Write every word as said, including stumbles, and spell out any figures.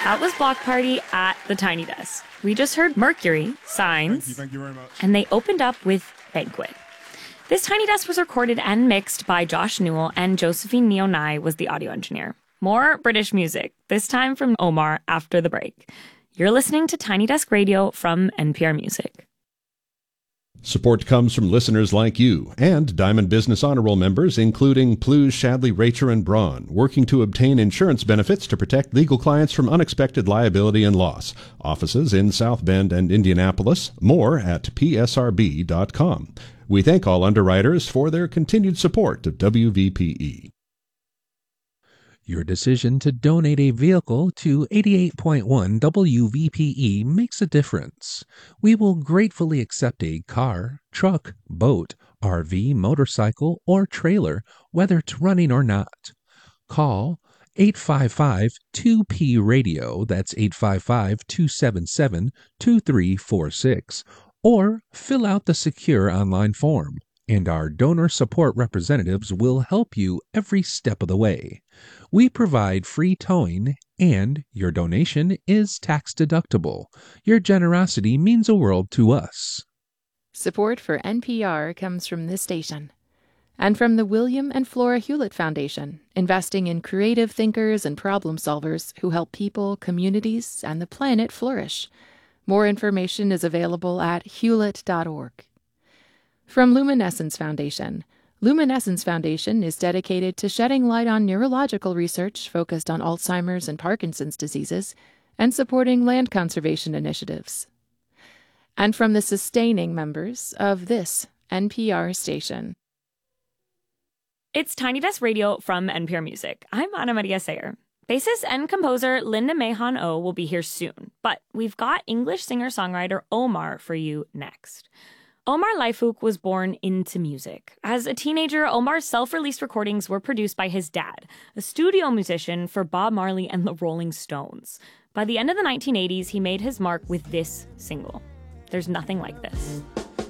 That was Block Party at the Tiny Desk. We just heard Mercury, Signs, Thank you, thank you very much. And they opened up with Banquet. This Tiny Desk was recorded and mixed by Josh Newell, and Josephine Neonai was the audio engineer. More British music, this time from Omar after the break. You're listening to Tiny Desk Radio from N P R Music. Support comes from listeners like you and Diamond Business Honor Roll members, including Plews, Shadley, Racher, and Braun, working to obtain insurance benefits to protect legal clients from unexpected liability and loss. Offices in South Bend and Indianapolis. More at P S R B dot com. We thank all underwriters for their continued support of W V P E. Your decision to donate a vehicle to eighty-eight point one W V P E makes a difference. We will gratefully accept a car, truck, boat, R V, motorcycle, or trailer, whether it's running or not. Call eight five five two P radio, that's eight five five two seven seven two three four six, or fill out the secure online form, and our donor support representatives will help you every step of the way. We provide free towing, and your donation is tax deductible. Your generosity means a world to us. Support for N P R comes from this station and from the William and Flora Hewlett Foundation, investing in creative thinkers and problem solvers who help people, communities, and the planet flourish. More information is available at hewlett dot org. From Luminescence Foundation. Luminescence Foundation is dedicated to shedding light on neurological research focused on Alzheimer's and Parkinson's diseases and supporting land conservation initiatives. And from the sustaining members of this N P R station. It's Tiny Desk Radio from N P R Music. I'm Ana Maria Sayer. Bassist and composer Linda Mahon O will be here soon, but we've got English singer-songwriter Omar for you next. Omar Laifouk was born into music. As a teenager, Omar's self-released recordings were produced by his dad, a studio musician for Bob Marley and the Rolling Stones. By the end of the nineteen eighties, he made his mark with this single, There's Nothing Like This.